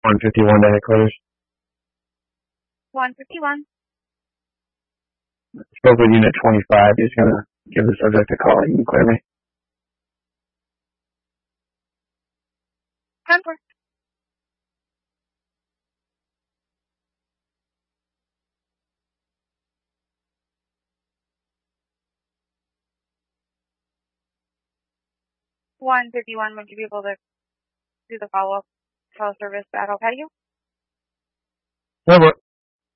151 to headquarters. 151. Spoke with Unit 25. He's going to give the subject a call. You can clear me. 10-4. Would you be able to do the follow-up teleservice battle patio? Over.